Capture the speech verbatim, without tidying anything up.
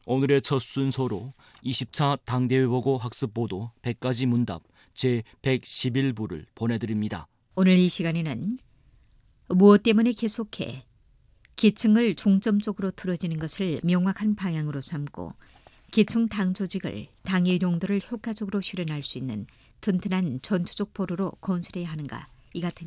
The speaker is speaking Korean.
오늘의 첫 순서로 이십 차 당대회 보고 학습 보도 백 가지 문답 제백십일 부를 보내드립니다. 오늘 이 시간에는 무엇 때문에 계속해 기층을 중점적으로 틀어지는 것을 명확한 방향으로 삼고 기층 당 조직을 당의 용도를 효과적으로 실현할 수 있는 튼튼한 전투적 보루로 건설해야 하는가, 이 같은